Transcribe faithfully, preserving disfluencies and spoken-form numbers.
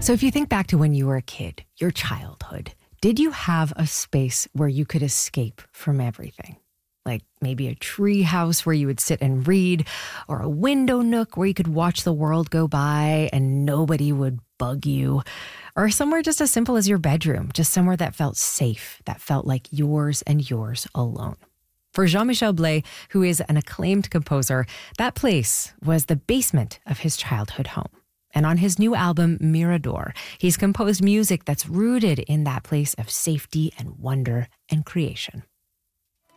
So if you think back to when you were a kid, your childhood, did you have a space where you could escape from everything? Like maybe a tree house where you would sit and read, or a window nook where you could watch the world go by and nobody would bug you, or somewhere just as simple as your bedroom, just somewhere that felt safe, that felt like yours and yours alone. For Jean-Michel Blais, who is an acclaimed composer, that place was the basement of his childhood home. And on his new album, Mirador, he's composed music that's rooted in that place of safety and wonder and creation.